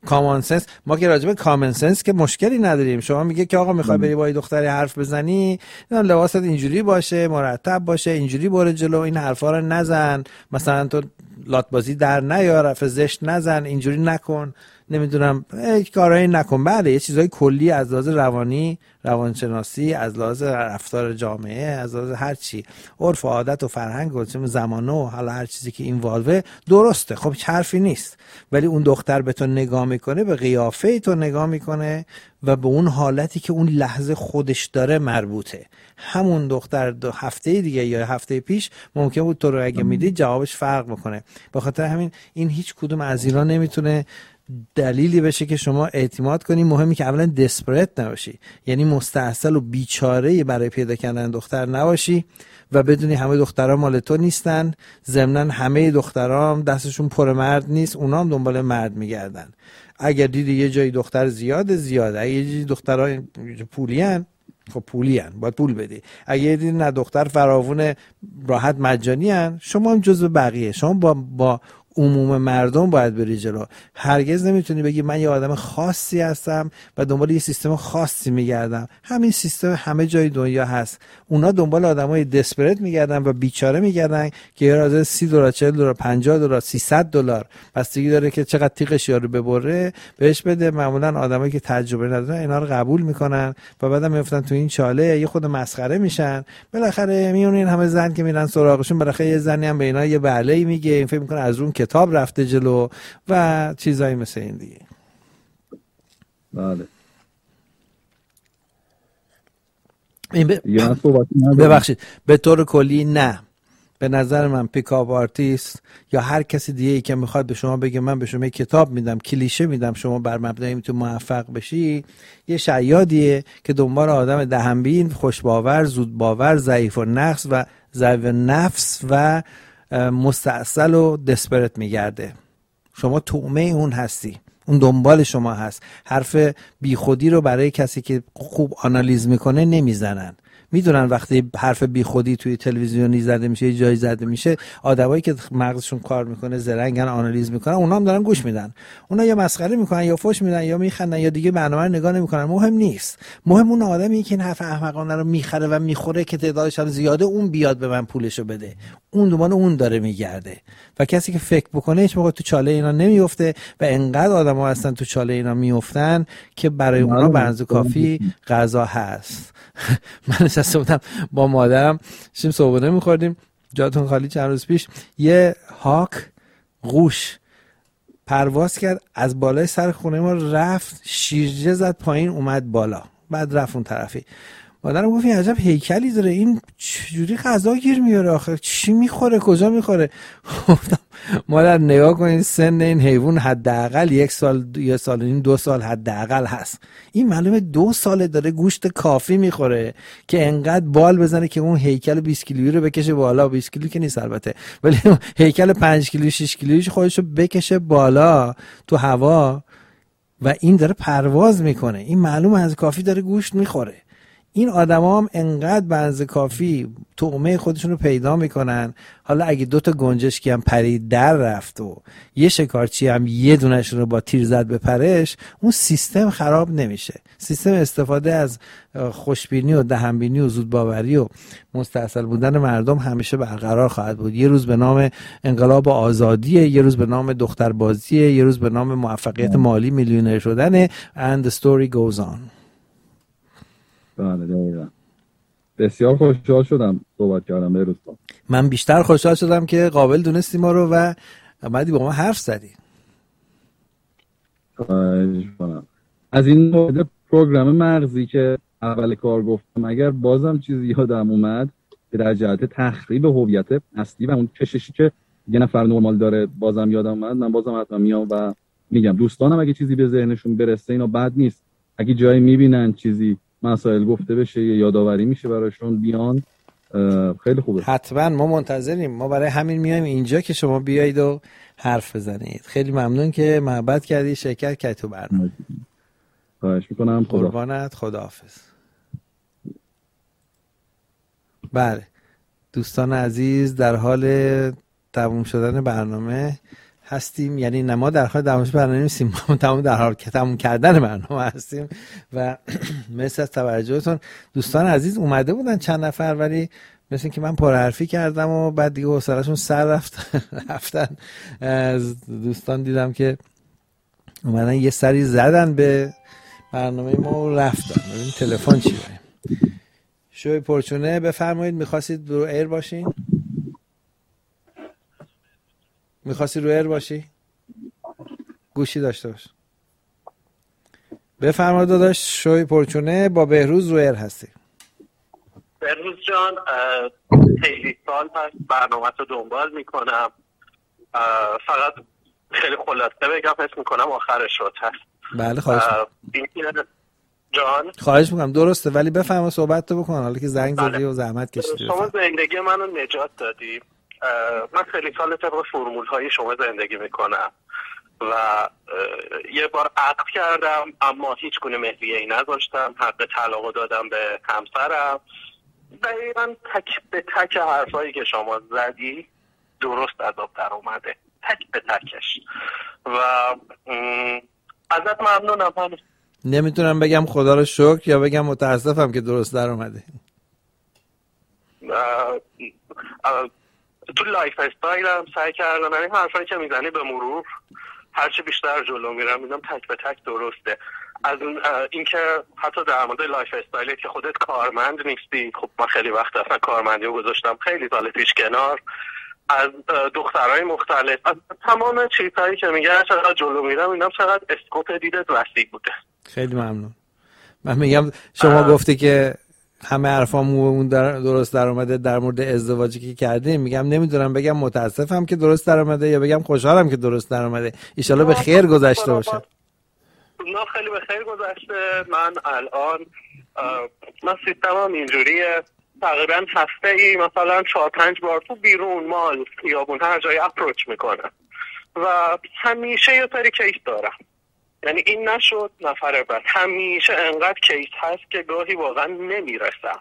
کامن سنس. ما که راجع به کامن سنس که مشکلی نداریم. شما میگه که آقا میخوای بری با یه دختری حرف بزنی، لباست اینجوری باشه، مرتب باشه، اینجوری برو جلو، این حرفا رو نزن، مثلا تو لاتبازی در نیار، حرف زشت نزن، اینجوری نکن، نمیدونم کارایی نکن. بله یه چیزای کلی از لحاظ روانی، روانشناسی، از لحاظ رفتار جامعه، از لحاظ هر چی، عرف و عادت و فرهنگ و زمانه و حالا هر چیزی که این والوه درسته، خب هیچ حرفی نیست. ولی اون دختر به تو نگاه میکنه، به قیافه تو نگاه میکنه و به اون حالتی که اون لحظه خودش داره مربوطه. همون دختر 2 هفته دیگه یا هفته پیش ممکن بود تو رو اگه میدید جوابش فرق بکنه. به خاطر همین این هیچ کدوم از اینا نمیتونه دلیلی بشه که شما اعتماد کنی. مهمی که اولا دسپریت نباشی، یعنی مستعسل و بیچاره برای پیدا کردن دختر نباشی و بدونی همه دخترها مال تو نیستن. ضمناً همه دخترها هم دستشون پر مرد نیست، اونا هم دنبال مرد میگردن. اگر دیدی یه جایی دختر زیاده، اگه یه جایی دخترها پولین، خب پولین باید پول بدی. اگه یه دیدی نه دختر فراوون راحت مجانی هن، شما هم جزو بقیه، شما با عموم مردم باید بری جلو. هرگز نمیتونی بگی من یه آدم خاصی هستم و دنبال یه سیستم خاصی میگردم. همین سیستم همه جای دنیا هست. اونا دنبال آدمای دسپریت میگردن و بیچاره میگردن که یه راز $30 $40 $50 $300 بستگی داره که چقدر تیغش یارو ببره بهش بده. معمولا آدمایی که تجربه ندارن اینا رو قبول میکنن و بعدم میافتن تو این چاله، یه خود مسخره میشن. بالاخره میون این همه زن که میرن سراغشون، بالاخره یه زنی هم به اینا یه بله‌ای میگه، این فکر میکنه از اون کتاب رفته جلو و چیزایی مثل این دیگه. بله. ببخشید به طور کلی نه، به نظر من پیکاپ آرتیست یا هر کسی دیگه ای که میخواد به شما بگه من به شما کتاب میدم، کلیشه میدم، شما بر مبنای میتونی موفق بشی، یه شیادیه که دنبال آدم دهنبین، خوشباور، زودباور، ضعیف النفس و ضعیف نفس و مستعسل و دسپرت میگرده. شما طعمه اون هستی، اون دنبال شما هست. حرف بیخودی رو برای کسی که خوب آنالیز میکنه نمیزنن. میدونن وقتی حرف بیخودی توی تلویزیونی زده میشه، یه جایی زده میشه، آدمایی که مغزشون کار میکنه، زرنگن، آنالیز میکنن، اونا هم دارن گوش میدن. اونا یا مسخره میکنن یا فوش میدن یا میخندن یا دیگه برنامه رو نگاه نمیکنن. مهم نیست. مهم اون آدمی که این حرف احمقانه رو میخره و میخوره که تعدادش هم زیاده، اون بیاد به من پولشو بده. اون دنبال اون داره میگرده. و کسی که فکر بکنه هیچ موقع تو چاله اینا نمیفته و انقدر آدما هستن تو چاله اینا میافتن که برای اونا به اندازه کافی غذا هست. من نشسته بودم با مادرم شیم صبحونه میخوردیم، جاتون خالی، چند روز پیش یه هاک قوش پرواز کرد از بالای سر خونه ما، رفت شیرجه زد پایین اومد بالا، بعد رفت اون طرفی. مادرم گفت این عجب هیکلی داره، این چجوری غذا گیر میاره آخه، چی میخوره، کجا میخوره؟ گفتم مادر نگاه کن، این سن این حیوان حداقل 1 سال، 1 سال و نیم، 2 سال حداقل هست. این معلومه 2 ساله داره گوشت کافی میخوره که انقدر بال بزنه که اون هیکل 20 کیلویی رو بکشه بالا. 20 کیلو که نیست البته، ولی هیکل 5 کیلو 6 کیلویی خودش رو بکشه بالا تو هوا و این داره پرواز میکنه. این معلومه از کافی داره گوشت میخوره. این آدما هم انقدر به اندازه کافی طعمه خودشون رو پیدا میکنن. حالا اگه 2 تا گنجشکی هم پرید در رفت و یه شکارچی هم یه دونشون رو با تیر زد به پرش، اون سیستم خراب نمیشه. سیستم استفاده از خوشبینی و دهنبینی و زودباوری و مستعسل بودن مردم همیشه برقرار خواهد بود. یه روز به نام انقلاب آزادیه، یه روز به نام دختربازیه، یه روز به نام موفقیت مالی، میلیونر شدنه and the story goes on. بله دقیقا. بسیار خوشحال شدم صحبت کردم به روستا. من بیشتر خوشحال شدم که قابل دونستی ما رو و اومدی با ما حرف زدی. از این مورد پروگرام مغزی که اول کار گفتم، اگر بازم چیزی یادم اومد که در جهت تخریب هویت اصلی و اون کششی که یه نفر نرمال داره بازم یادم اومد، من بازم حتما میام و میگم دوستانم اگه چیزی به ذهنشون برسه اینا بد نیست، اگه جایی میبینن چیزی مسائل گفته بشه یا یادآوری میشه براشون بیان، خیلی خوبه. حتما ما منتظریم. ما برای همین میایم اینجا که شما بیایید و حرف بزنید. خیلی ممنون که محبت کردی، شرکت کردی تو برنامه. خواهش میکنم. قربانت، خداحافظ. بله دوستان عزیز، در حال تموم شدن برنامه هستیم، یعنی نه ما در حال درمایش برنامه نیستیم، ما در حال تموم کردن برنامه هستیم و مرسی از توجهتون. دوستان عزیز اومده بودن چند نفر ولی مثل که من پرحرفی کردم و بعد دیگه حوصله‌شون سر رفتن. از دوستان دیدم که اومدن یه سری زدن به برنامه ما و رفتن. ببین تلفن چی داریم. شوی پرچونه بفرمایید، می‌خواستید رو ایر باشین؟ می‌خواستی رو ایر باشی؟ گوشی داشته باش. بفرمایید داداش. شوی پرچونه با بهروز رو ایر هستی. بهروز جان، خیلی سال پس برنامه رو دنبال میکنم. فقط خیلی خلاصه بگم، حس میکنم آخرش شد هست. بله خواهش جان خواهش میکنم. درسته ولی بفرما صحبت تو بکن، حالا که زنگ زدی و زحمت کشیدی. شما زندگی منو نجات دادی. من خیلی سال طبق فرمول های شما زندگی میکنم و یه بار عقد کردم اما هیچ گونه مهریه‌ای نذاشتم، حق طلاقو دادم به همسرم. دقیقاً تک به تک حرفایی که شما زدی درست از آب در اومده، تک به تکش و ازت ممنونم. نمیتونم بگم خدا رو شکر یا بگم متاسفم که درست در اومده. تو لایف استایل هم سعی کردم، یعنی حرفایی که میزنی به مرور هرچی بیشتر جلو میرم میدم تک به تک درسته. از اینکه حتی در مورد لایف استایل که خودت کارمند نیستی، خب من خیلی وقت اصلا کارمندی رو گذاشتم خیلی سال پیش کنار، از دخترای مختلف، از تمام چیزهایی که میگن چقدر جلو میرم میدم چقدر اسکوپ دیدت وسیع بوده. خیلی ممنون. من میگم شما گفتی که همه حرفامون درست در اومده در مورد ازدواجی که کردیم، میگم نمیدونم بگم متاسفم که درست در اومده یا بگم خوشحالم که درست در اومده. ان شاءالله به خیر گذشته باشه. نه خیلی به خیر گذشته. من الان من سیستمم اینجوریه، تقریبا هفته‌ای مثلا 4-5 بار تو بیرون مال خیابون هر جایی اپروچ میکنم و همیشه یه سری کیس دارم. یعنی این نشد نفر بعد همیشه انقدر کیس هست که گاهی واقعا نمیرسم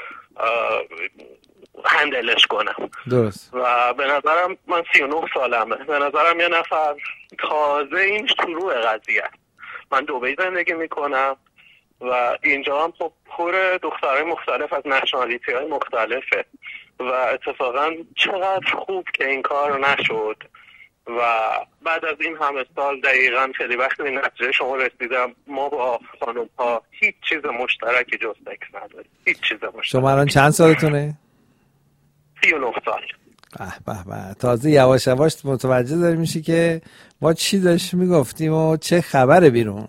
هندلش کنم. درست. و به نظرم من 39 سالمه، به نظرم یه نفر تازه این شروع قضیه. من دبی زندگی میکنم و اینجا هم خب پر دخترای مختلف از نشنالیتی های مختلفه و اتفاقا چقدر خوب که این کار نشد و بعد از این همه سال دقیقاً خیلی وقت به نتیجه شما رسیدم. ما با خانم ها هیچ چیز مشترکی جز سکس نداریم، هیچ چیز مشترکی. شما الان چند سالتونه؟ 39 سال. به تازه یواش یواش متوجه داری میشی که ما چی داشت میگفتیم و چه خبره بیرون.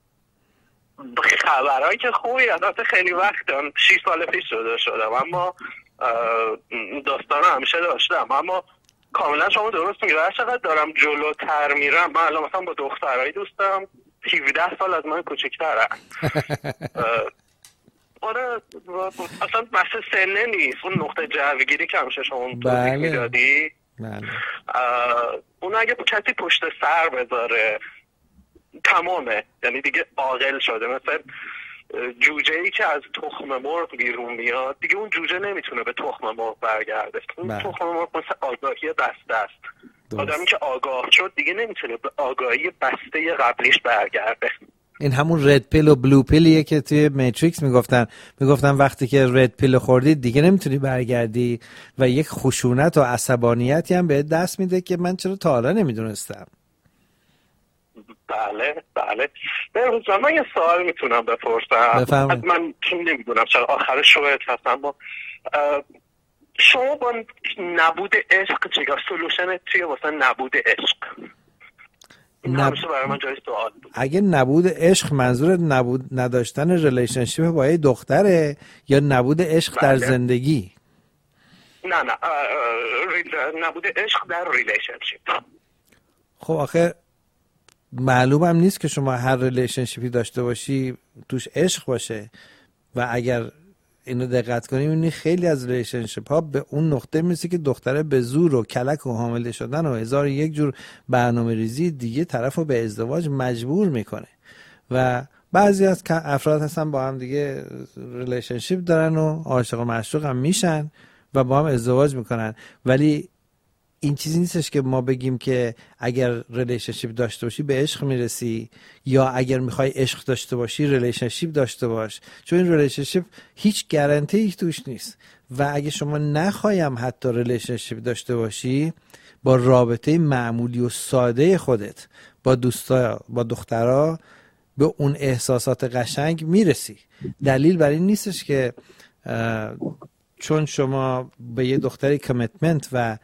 خبرهایی که خوبی البته خیلی وقت 6 سال پیش شدم اما داستان همیشه داشتم. اما کاملا شما درست میگید، هر چقدر دارم جلوتر میرم، من الان مثلا با دخترایی دوستم 17 سال از من کوچکترن. آره اصلا بحث سنه نیست، اون نقطه جوگیری که همیشه شما توضیح میدادی اون اگه کسی پشت سر بذاره تمامه، یعنی دیگه عاقل شده. مثلا جوجه‌ای که از تخم مرغ بیرون میاد دیگه اون جوجه نمیتونه به تخم مرغ برگرده. اون تخم مرغ مثل آگاهی بسته است. آدمی که آگاه شد دیگه نمیتونه به آگاهی بسته قبلیش برگرده. این همون رد پیل و بلو پیلیه که توی میتریکس میگفتن وقتی که رد پیل خوردی دیگه نمیتونی برگردی و یک خشونت و عصبانیتی هم بهت دست میده که من چرا تا حالا نمیدونستم. بله بهروز من یه سوال میتونم بپرسم؟ من نمیدونم چرا آخر شویت هستم با شما با نبود عشق چیکار؟ سولوشن چیه واسه نبود عشق؟ همیشه برای من جای سوال بود. اگه نبود عشق منظور نداشتن ریلیشنشیپ با یه دختره یا نبود عشق در زندگی؟ نه نبود عشق در ریلیشنشیپ. خب آخه معلومم نیست که شما هر ریلیشنشیپی داشته باشی توش عشق باشه و اگر اینو دقت کنیم این خیلی از ریلیشنشیپ ها به اون نقطه میرسه که دختره به زور و کلک و حامله شدن و هزار یک جور برنامه ریزی دیگه طرفو به ازدواج مجبور میکنه و بعضی از افراد هستن با هم دیگه ریلیشنشیپ دارن و عاشق و معشوق هم میشن و با هم ازدواج میکنن، ولی این چیزی نیستش که ما بگیم که اگر ریلیشنشیپ داشته باشی به عشق میرسی یا اگر میخوای عشق داشته باشی ریلیشنشیپ داشته باش، چون این ریلیشنشیپ هیچ گارانتی توش نیست و اگه شما نخوایم حتی ریلیشنشیپ داشته باشی، با رابطه معمولی و ساده خودت با دوستا با دخترها به اون احساسات قشنگ میرسی. دلیل بر این نیستش که چون شما به یه دختری کمیتمنت و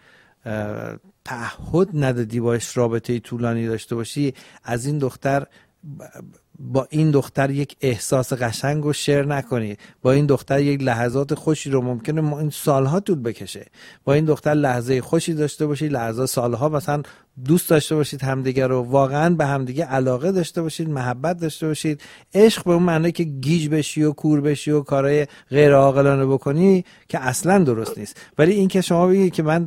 تعهد ندادی باش رابطه طولانی داشته باشی، از این دختر با این دختر یک احساس قشنگ رو شیر نکنی، با این دختر یک لحظات خوشی رو ممکنه این سالها طول بکشه، با این دختر لحظه خوشی داشته باشی، لحظات سالها مثلا دوست داشته باشید همدیگه رو، واقعا به همدیگه علاقه داشته باشید، محبت داشته باشید. عشق به اون معنی که گیج بشی و کور بشی و کارهای غیر عاقلانه بکنی که اصلا درست نیست. ولی این که شما بگی که من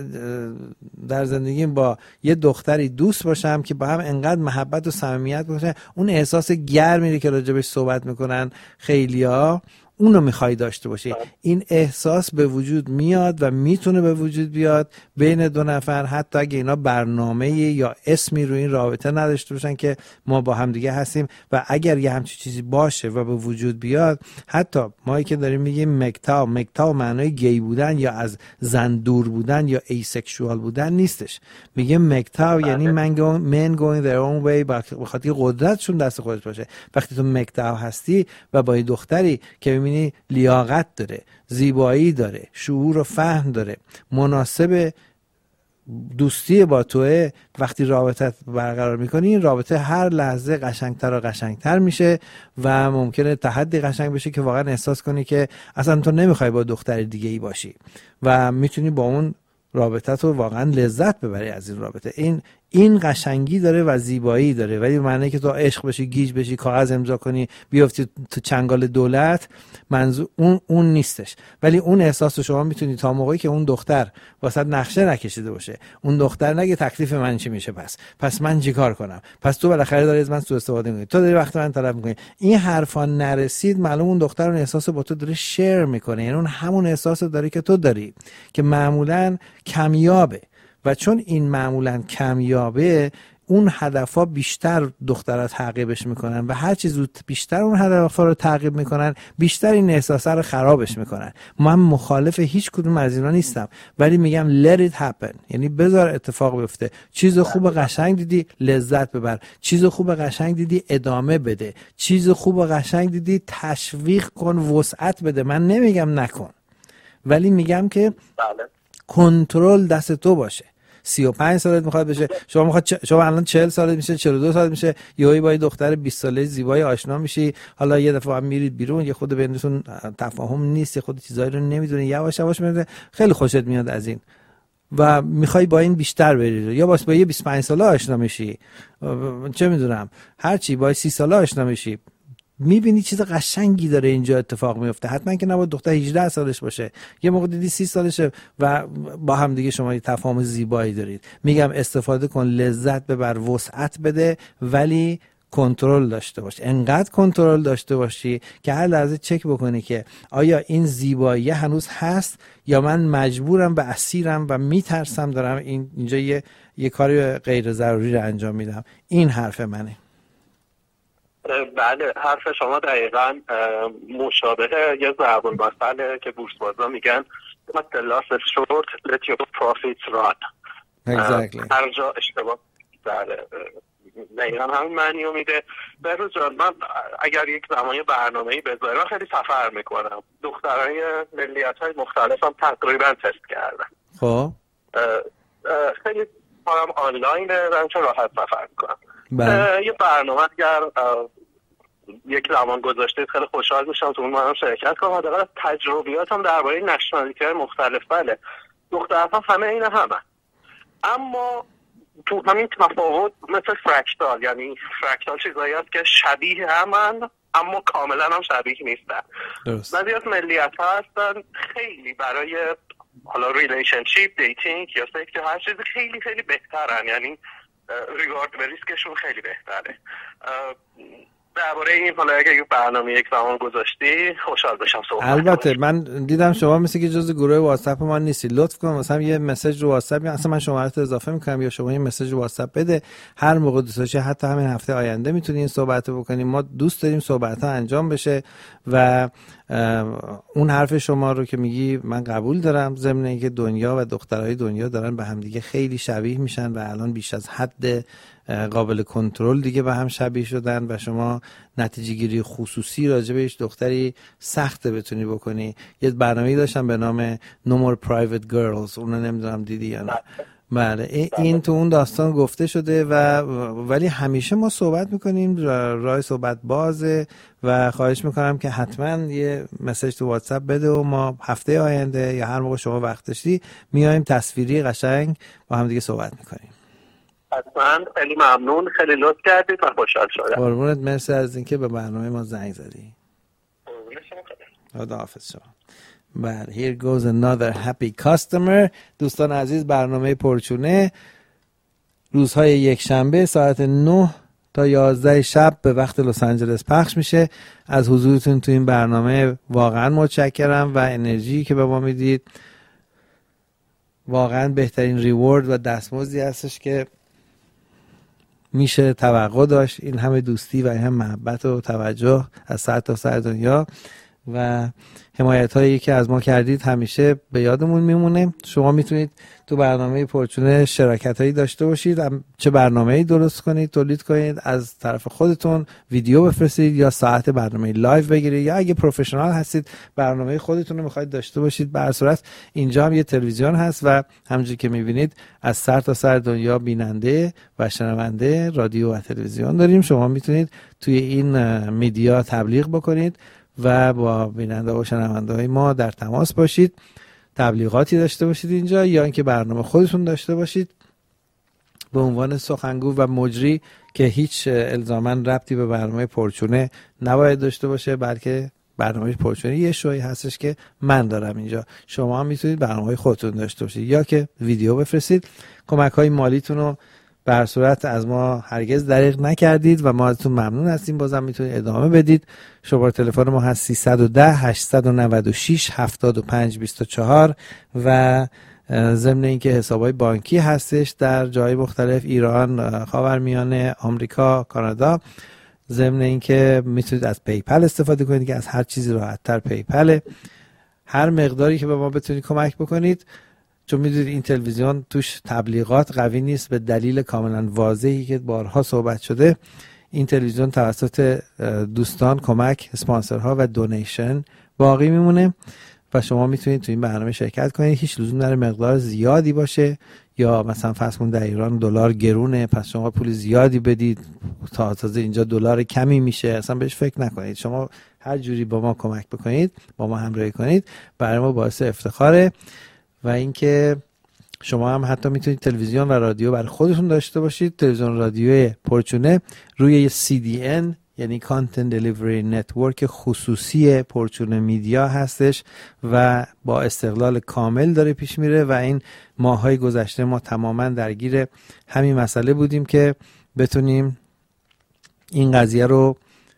در زندگیم با یه دختری دوست باشم که با هم انقدر محبت و صمیمیت باشه، اون احساس گرمی که راجبش صحبت میکنن خیلیا، اونو میخوای داشته باشی. این احساس به وجود میاد و میتونه به وجود بیاد بین دو نفر، حتی اگه اینا برنامه یا اسمی رو این رابطه نداشته باشن که ما با هم دیگه هستیم. و اگر یه همچین چیزی باشه و به وجود بیاد، حتی مایی که داریم میگیم مکتا معنای گی بودن یا از زن دور بودن یا ایسکشوال بودن نیستش. میگه مکتا یعنی men going their own way، بخاطر قدرتشون دست خودت باشه. وقتی تو مکتا هستی و با یه دختری که لیاقت داره، زیبایی داره، شعور و فهم داره، مناسب دوستی با توه، وقتی رابطه برقرار میکنی، این رابطه هر لحظه قشنگتر و قشنگتر میشه و ممکنه تا حدی قشنگ بشه که واقعا احساس کنی که اصلا تو نمیخوای با دختر دیگه ای باشی و میتونی با اون رابطه تو واقعا لذت ببری از این رابطه. این قشنگی داره و زیبایی داره، ولی معنی که تو عشق بشی، گیج بشی، کاغذ امضا کنی، بیافتی تو چنگال دولت، منظور اون نیستش. ولی اون احساس رو شما میتونی تا موقعی که اون دختر واسه نقشه نکشیده باشه، اون دختر نگه تکلیف من چی میشه، پس من چیکار کنم، پس تو بالاخره داری از من سوء استفاده میکنی، تو داری وقت من طلب میکنی، این حرفا نرسید، معلوم اون دختر اون احساس با تو داره شیر میکنه، یعنی اون همون احساس داره که تو داری که معمولاً کمیابه. و چون این معمولاً کمیابه، اون هدفها بیشتر دخترها تعقیبش میکنن و هر چیز بیشتر اون هدفها رو تعقیب میکنن، بیشتر این احساسا رو خرابش میکنن. من مخالف هیچ کدوم از اینا نیستم، ولی میگم let it happen، یعنی بذار اتفاق بیفته. چیز خوب قشنگ دیدی، لذت ببر. چیز خوب قشنگ دیدی، ادامه بده. چیز خوب قشنگ دیدی، تشویق کن، وسعت بده. من نمیگم نکن، ولی میگم که کنترل دست تو باشه. 35 سالت میخواد بشه، شما الان 40 سالت میشه، 42 سالت میشه، یهو با یه دختر 20 ساله زیبای آشنا میشی، حالا یه دفعه هم میرید بیرون، یه خود بینتون تفاهم نیست، یه خود چیزایی رو نمیدونی، یواش یواش میاد خیلی خوشت میاد از این و میخوای با این بیشتر بری، یا با یه 25 ساله آشنا میشی، چه میدونم هر چی، با 30 ساله آشنا میشی، میبینی چیز قشنگی داره اینجا اتفاق میفته. حتما که نباید دختر 18 سالش باشه، یه موقع دیدی 30 سالشه و با هم دیگه شما یه تفاهم زیبایی دارید. میگم استفاده کن، لذت ببر، وسعت بده، ولی کنترل داشته باش. انقدر کنترل داشته باشی که هر لحظه چک بکنی که آیا این زیبایی هنوز هست یا من مجبورم به اسیرم و میترسم دارم اینجا یه کاری غیر ضروری رو انجام میدم. این حرف منه. بله، حرف شما دقیقاً مشابه یه ضرب المثل که بورس بازا میگن Let the losses short, let your profits run. Exactly. هر جا اشتباه دقیقاً همین معنی رو میده. بهروز جان، من اگر یک زمانی برنامه‌ای بذارم، خیلی سفر میکنم، دخترای ملیت‌های مختلف هم تقریباً تست کردم. خب خیلی کارم آنلاینه و چون راحت سفر میکنم. یه برنامه اگر یک زمان گذاشته خیلی خوشحال میشم تو اون منم شرکت کنم. حداقل تجربیاتم درباره نشنالیتی‌های مختلف، بله دخترها همه این همه، اما تو همین تفاوت مثل فرکتال، یعنی فرکتال چیزایی هست که شبیه همن اما کاملا هم شبیه نیستن. بعضی از ملیت ها هستن خیلی برای حالا ریلیشنشیپ، دیتینگ یا سکس یا هر چیزی خیلی خیلی بهترن، یعنی ریگارد به ریسکشون خیلی بهتره. درباره این حالا اگه برنامه یک زمان گذاشتی خوشحال بشم صحبت. البته من دیدم شما مثل که جزء گروه واتساپ ما نیستی، لطف کن مثلا یه مسیج رو واتساپ اصلا من شماره‌ت اضافه می‌کنم یا شما یه مسیج رو واتساپ بده، هر موقع دوست داشتی حتی همین هفته آینده میتونین صحبت بکنیم. ما دوست داریم صحبت‌ها انجام بشه و اون حرف شما رو که میگی من قبول دارم، ضمن اینکه دنیا و دخترای دنیا دارن به هم دیگه خیلی شبیه میشن و الان بیش از حد قابل کنترل دیگه به هم شبیه شدن و شما نتیجه گیری خصوصی راجع به هیچ دختری سخته بتونی بکنی. یه برنامه‌ای داشتم به نام No More Private Girls، اونو نمیدونم دیدی یا نه. بله این تو اون داستان گفته شده ولی همیشه ما صحبت میکنیم، راه صحبت بازه و خواهش میکنم که حتما یه مسیج تو واتساپ بده و ما هفته آینده یا هر موقع شما وقت داشتی میایم تصویری قشنگ با هم دیگه صحبت میکنیم. حتما. خیلی ممنون، خیلی لطف کردید، من خوشحال شدم. قربونت، مرسی از اینکه به برنامه ما زنگ زدی. خداحافظ شما. بله here goes another happy customer. دوستان عزیز، برنامه پرچونه روزهای یک شنبه ساعت 9 تا 11 شب به وقت لس آنجلس پخش میشه. از حضورتون تو این برنامه واقعا متشکرم و انرژی که به ما میدید واقعا بهترین ریوارد و دستمزدی هستش که میشه توقع داشت. این همه دوستی و این هم محبت و توجه از سر تا سر دنیا و حمایت هایی که از ما کردید همیشه به یادمون میمونه. شما میتونید تو برنامه پرچونه شراکت هایی داشته باشید، چه برنامه‌ای درست کنید، تولید کنید، از طرف خودتون ویدیو بفرستید یا ساعت برنامه لایو بگیرید یا اگه پروفشنال هستید برنامه خودتون رو میخواید داشته باشید. به هر صورت اینجا هم یه تلویزیون هست و همونجوری که میبینید از سر تا سر دنیا بیننده و شنونده رادیو و تلویزیون داریم. شما میتونید توی این میدیا تبلیغ بکنید و با بیننده و شنونده های ما در تماس باشید، تبلیغاتی داشته باشید اینجا یا اینکه برنامه خودتون داشته باشید به عنوان سخنگو و مجری که هیچ الزاماً ربطی به برنامه پرچونه نباید داشته باشه، بلکه برنامه پرچونه یه شوی هستش که من دارم اینجا. شما هم میتونید برنامه خودتون داشته باشید یا که ویدیو بفرستید. کمک های مالیتون رو به هر صورت از ما هرگز دریغ نکردید و ما ازتون ممنون هستیم. بازم میتونید ادامه بدید. شماره تلفن ما هست 310 896 7524 و ضمن اینکه حسابای بانکی هستش در جای مختلف، ایران، خاورمیانه، آمریکا، کانادا. ضمن اینکه میتونید از پیپل استفاده کنید که از هر چیزی راحت‌تر پیپل. هر مقداری که به ما بتونید کمک بکنید، چون میدونید این تلویزیون توش تبلیغات قوی نیست به دلیل کاملا واضحی که بارها صحبت شده. این تلویزیون توسط دوستان، کمک، اسپانسرها و دونیشن باقی میمونه و شما میتونید تو این برنامه شرکت کنید. هیچ لزوم نداره مقدار زیادی باشه یا مثلا فرض کن در ایران دلار گرونه پس شما پول زیادی بدید تا تازه اینجا دلار کمی میشه، اصلا بهش فکر نکنید. شما هر جوری با ما کمک بکنید، با ما همراهی کنید، برای ما باعث افتخاره. و اینکه شما هم حتی میتونید تلویزیون و رادیو برای خودتون داشته باشید. تلویزیون رادیوی پرچونه روی CDN یعنی Content Delivery Network خصوصی پرچونه میدیا هستش و با استقلال کامل داره پیش میره و این ماهای گذشته ما تماما درگیر همین مسئله بودیم که بتونیم این قضیه رو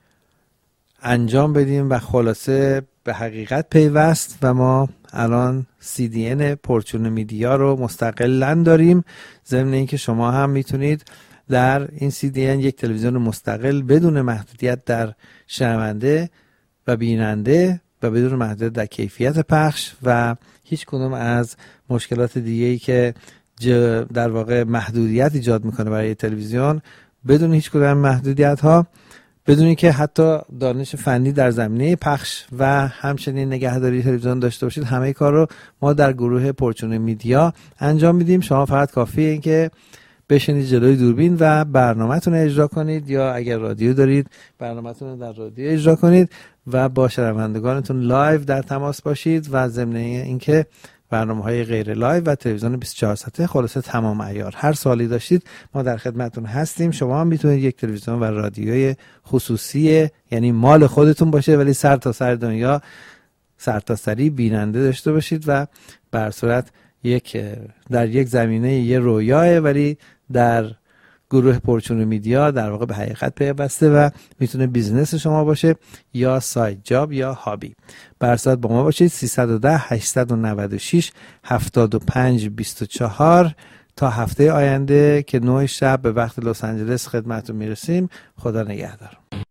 انجام بدیم و خلاصه به حقیقت پیوست و ما الان CDN پرچونه میدیا رو مستقلاً داریم. ضمن اینکه شما هم میتونید در این CDN یک تلویزیون مستقل بدون محدودیت در شنونده و بیننده و بدون محدودیت در کیفیت پخش و هیچ کدوم از مشکلات دیگه‌ای که در واقع محدودیت ایجاد میکنه برای تلویزیون، بدون هیچ کدوم محدودیت ها، بدون اینکه حتی دانش فنی در زمینه پخش و همچنین نگهداری تلویزیون داشته باشید. همه کار رو ما در گروه پرچونه میدیا انجام میدیم. شما فقط کافیه اینکه بشینید جلوی دوربین و برنامه‌تون رو اجرا کنید یا اگر رادیو دارید برنامه‌تون رو در رادیو اجرا کنید و با شنوندگانتون لایو در تماس باشید و ضمن اینکه برنامه‌های غیر لایو و تلویزیون 24 ساعته خلاصه تمام عیار هر سوالی داشتید ما در خدمتتون هستیم. شما هم میتونید یک تلویزیون و رادیوی خصوصی یعنی مال خودتون باشه ولی سر تا سر دنیا سرتاسری بیننده داشته باشید و به هر صورت در یک زمینه یه رویاه ولی در گروه پرچون میدیا در واقع به حقیقت پیوسته و میتونه بیزنس شما باشه یا سایت جاب یا هابی. برصد با ما باشید. 310 896 75 24 تا هفته آینده که 9 شب به وقت لس آنجلس خدمتتون میرسیم. خدا نگهدار.